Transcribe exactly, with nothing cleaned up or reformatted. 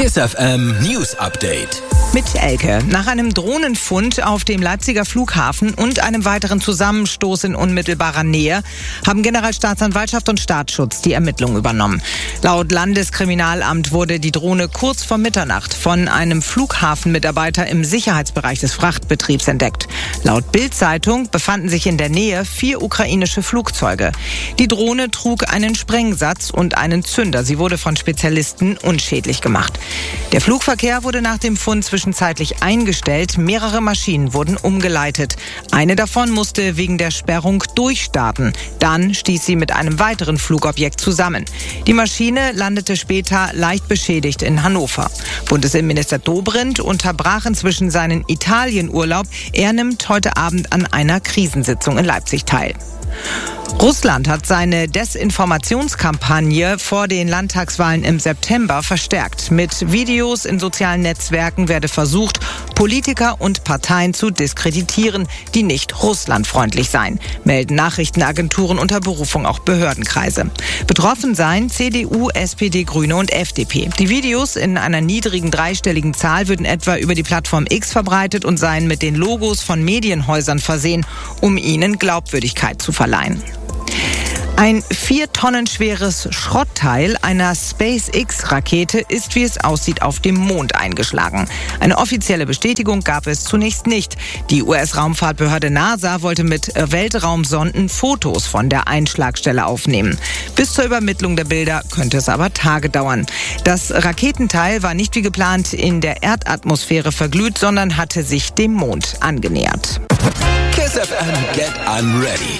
KISS F M News Update. Mit Elke. Nach einem Drohnenfund auf dem Leipziger Flughafen und einem weiteren Zusammenstoß in unmittelbarer Nähe haben Generalstaatsanwaltschaft und Staatsschutz die Ermittlungen übernommen. Laut Landeskriminalamt wurde die Drohne kurz vor Mitternacht von einem Flughafenmitarbeiter im Sicherheitsbereich des Frachtbetriebs entdeckt. Laut Bild-Zeitung befanden sich in der Nähe vier ukrainische Flugzeuge. Die Drohne trug einen Sprengsatz und einen Zünder. Sie wurde von Spezialisten unschädlich gemacht. Der Flugverkehr wurde nach dem Fund zwischenzeitlich eingestellt. Mehrere Maschinen wurden umgeleitet. Eine davon musste wegen der Sperrung durchstarten. Dann stieß sie mit einem weiteren Flugobjekt zusammen. Die Maschine landete später leicht beschädigt in Hannover. Bundesinnenminister Dobrindt unterbrach inzwischen seinen Italienurlaub. Er nimmt heute Abend an einer Krisensitzung in Leipzig teil. Russland hat seine Desinformationskampagne vor den Landtagswahlen im September verstärkt. Mit Videos in sozialen Netzwerken werde versucht, Politiker und Parteien zu diskreditieren, die nicht russlandfreundlich seien, melden Nachrichtenagenturen unter Berufung auch Behördenkreise. Betroffen seien C D U, S P D, Grüne und F D P. Die Videos in einer niedrigen dreistelligen Zahl würden etwa über die Plattform X verbreitet und seien mit den Logos von Medienhäusern versehen, um ihnen Glaubwürdigkeit zu verleihen. Ein vier Tonnen schweres Schrottteil einer SpaceX-Rakete ist, wie es aussieht, auf dem Mond eingeschlagen. Eine offizielle Bestätigung gab es zunächst nicht. Die U S-Raumfahrtbehörde NASA wollte mit Weltraumsonden Fotos von der Einschlagstelle aufnehmen. Bis zur Übermittlung der Bilder könnte es aber Tage dauern. Das Raketenteil war nicht wie geplant in der Erdatmosphäre verglüht, sondern hatte sich dem Mond angenähert. KISS F M Get Unready.